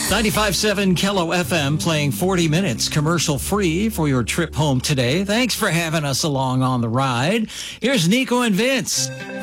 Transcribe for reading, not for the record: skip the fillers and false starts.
95.7 Kello FM playing 40 minutes commercial-free for your trip home today. Thanks for having us along on the ride. Here's Nico and Vince.